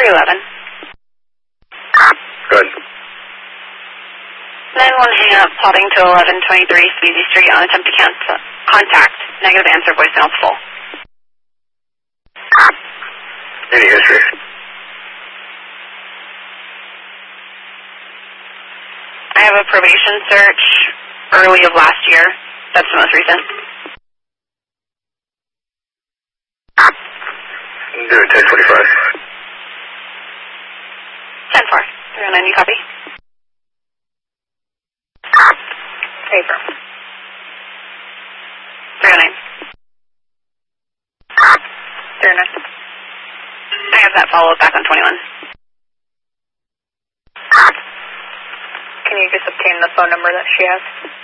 311. Good. 9-1 hang up, plotting to 1123 Speedy Street on attempt to contact. Negative answer, voicemail full. Any history? I have a probation search early of last year. That's the most recent. Do it 1025. 10-4. 309, you copy? Paper. 309. 309. I have that follow-up back on 21. Can you just obtain the phone number that she has?